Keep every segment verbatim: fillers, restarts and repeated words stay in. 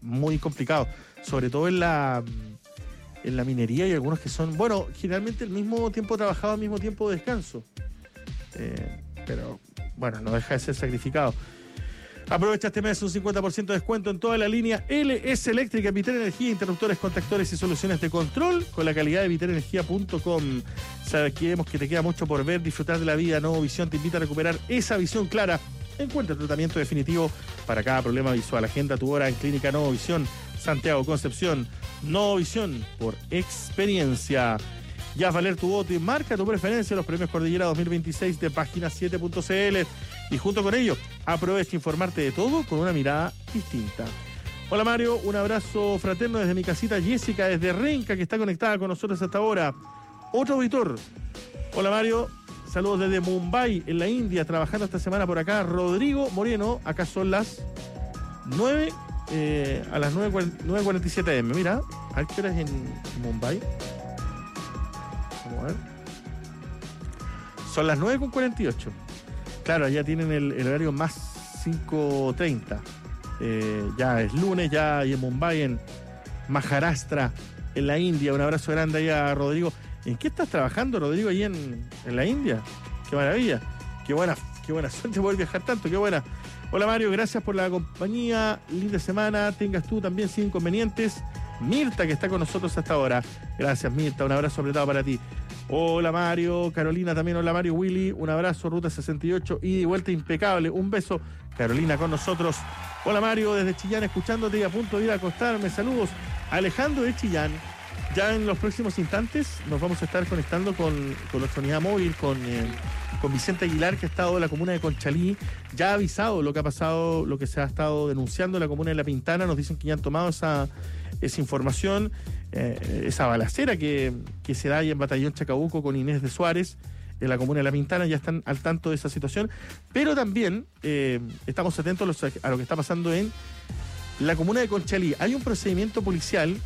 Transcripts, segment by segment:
muy complicado, sobre todo en la en la minería y algunos que son, bueno, generalmente el mismo tiempo trabajado, al mismo tiempo de descanso. Eh, pero, bueno, no deja de ser sacrificado. Aprovecha este mes un cincuenta por ciento de descuento en toda la línea L S Eléctrica, Vitel Energía, interruptores, contactores y soluciones de control con la calidad de vitel energía punto com. Sabemos que te queda mucho por ver, disfrutar de la vida. Nuevo Visión te invita a recuperar esa visión clara. Encuentra el tratamiento definitivo para cada problema visual. Agenda tu hora en Clínica Nuevo Visión, Santiago Concepción. Nuevo Visión por experiencia. Ya valer tu voto y marca tu preferencia en los premios Cordillera dos mil veintiséis de página siete punto c l. Y junto con ello, aprovecha informarte de todo con una mirada distinta. Hola Mario, un abrazo fraterno desde mi casita. Jessica desde Renca, que está conectada con nosotros hasta ahora. Otro auditor. Hola Mario, saludos desde Mumbai, en la India, trabajando esta semana por acá. Rodrigo Moreno, acá son las nueve, eh, a las nueve cuarenta y siete a eme. Mira, a ver qué hora es en Mumbai. Vamos a ver. Son las nueve con cuarenta y ocho. Claro, allá tienen el, el horario más cinco treinta. Eh, ya es lunes, ya hay en Mumbai, en Maharashtra, en la India. Un abrazo grande ahí a Rodrigo. ¿En qué estás trabajando, Rodrigo, ahí en, en la India? ¡Qué maravilla! ¡Qué buena, qué buena suerte poder viajar tanto! ¡Qué buena! Hola Mario, gracias por la compañía. Linda semana, tengas tú también sin inconvenientes. Mirta, que está con nosotros hasta ahora. Gracias, Mirta, un abrazo apretado para ti. Hola Mario, Carolina también, hola Mario, Willy, un abrazo, Ruta sesenta y ocho, ida y vuelta impecable, un beso, Carolina con nosotros. Hola Mario, desde Chillán escuchándote y a punto de ir a acostarme, saludos. Alejandro de Chillán, ya en los próximos instantes nos vamos a estar conectando con, con nuestra unidad móvil, con, eh, con Vicente Aguilar, que ha estado en la comuna de Conchalí, ya ha avisado lo que ha pasado, lo que se ha estado denunciando en la comuna de La Pintana. Nos dicen que ya han tomado esa, esa información, eh, esa balacera que, que se da ahí en Batallón Chacabuco con Inés de Suárez, en la comuna de La Pintana. Ya están al tanto de esa situación, pero también eh, estamos atentos a, los, a lo que está pasando en la comuna de Conchalí. Hay un procedimiento policial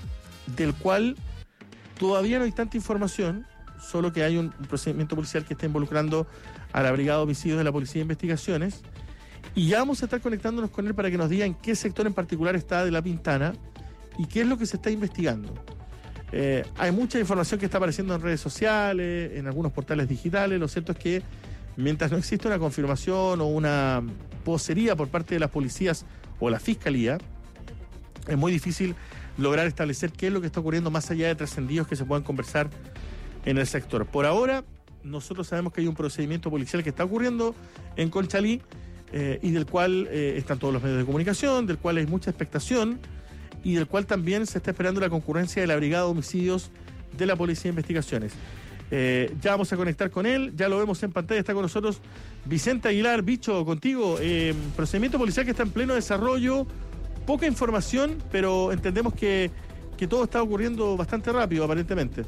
del cual todavía no hay tanta información, solo que hay un, un procedimiento policial que está involucrando a la Brigada de Homicidios de la Policía de Investigaciones, y ya vamos a estar conectándonos con él para que nos diga en qué sector en particular está de La Pintana y qué es lo que se está investigando. Eh, hay mucha información que está apareciendo en redes sociales, en algunos portales digitales. Lo cierto es que mientras no existe una confirmación o una vocería por parte de las policías o la fiscalía, es muy difícil lograr establecer qué es lo que está ocurriendo más allá de trascendidos que se puedan conversar en el sector. Por ahora, nosotros sabemos que hay un procedimiento policial que está ocurriendo en Conchalí, eh, y del cual eh, están todos los medios de comunicación, del cual hay mucha expectación y del cual también se está esperando la concurrencia de la Brigada de Homicidios de la Policía de Investigaciones. Eh, ya vamos a conectar con él, ya lo vemos en pantalla, está con nosotros Vicente Aguilar. Bicho, contigo, eh, procedimiento policial que está en pleno desarrollo. Poca información, pero entendemos que, que todo está ocurriendo bastante rápido, aparentemente.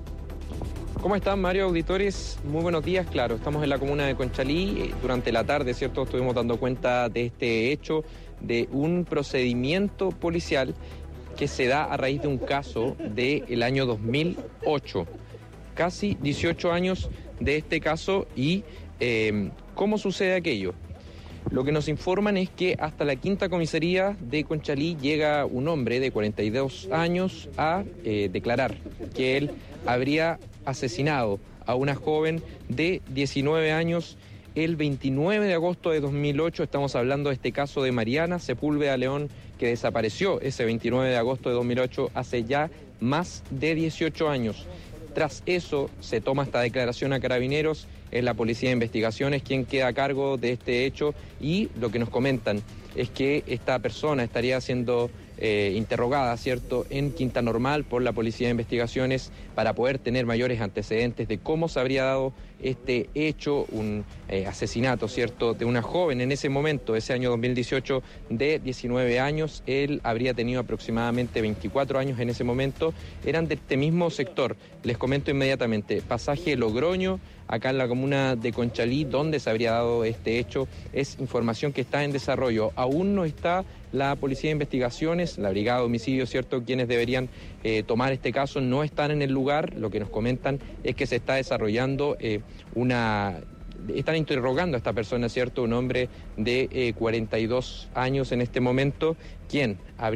¿Cómo están, Mario, auditores? Muy buenos días. Claro, estamos en la comuna de Conchalí. Durante la tarde, ¿cierto?, estuvimos dando cuenta de este hecho, de un procedimiento policial que se da a raíz de un caso del año dos mil ocho. Casi dieciocho años de este caso. Y eh, ¿cómo sucede aquello? Lo que nos informan es que hasta la quinta comisaría de Conchalí llega un hombre de cuarenta y dos años a eh, declarar que él habría asesinado a una joven de diecinueve años el veintinueve de agosto de dos mil ocho. Estamos hablando de este caso de Mariana Sepúlveda León, que desapareció ese veintinueve de agosto de dos mil ocho hace ya más de dieciocho años. Tras eso se toma esta declaración a Carabineros. Es la Policía de Investigaciones quien queda a cargo de este hecho, y lo que nos comentan es que esta persona estaría siendo eh, interrogada, ¿cierto?, en Quinta Normal por la Policía de Investigaciones para poder tener mayores antecedentes de cómo se habría dado este hecho, un eh, asesinato, ¿cierto?, de una joven en ese momento, ese año dos mil dieciocho, de diecinueve años. Él habría tenido aproximadamente veinticuatro años en ese momento. Eran de este mismo sector. Les comento inmediatamente: pasaje Logroño, acá en la comuna de Conchalí, donde se habría dado este hecho. Es información que está en desarrollo. Aún no está la Policía de Investigaciones, la Brigada de Homicidios, ¿cierto?, quienes deberían eh, tomar este caso, no están en el lugar. Lo que nos comentan es que se está desarrollando eh, una... Están interrogando a esta persona, ¿cierto?, un hombre de eh, cuarenta y dos años en este momento, quien habría